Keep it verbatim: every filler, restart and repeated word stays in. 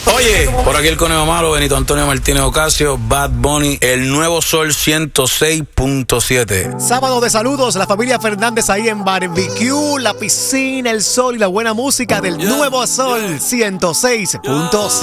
Oye, por aquí el Conejo Malo, Benito Antonio Martínez Ocasio, Bad Bunny, el Nuevo Sol ciento seis punto siete. Sábado de saludos, la familia Fernández ahí en Barbecue, la piscina, el sol y la buena música del Nuevo Sol ciento seis punto siete.